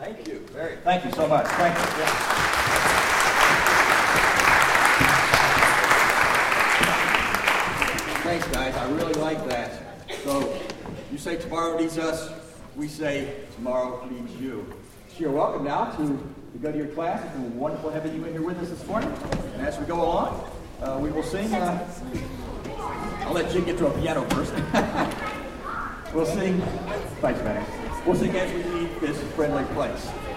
Thank you. Very. Thank you so much. Thank you. Yeah. Thanks, guys. I really like that. So, you say tomorrow needs us. We say tomorrow needs you. So you're welcome now to go to your class. It's been wonderful having you in here with us this morning. And as we go along, we will sing. I'll let Jim get to a piano first. We'll sing. Thanks, man. We'll sing as we leave this friendly place.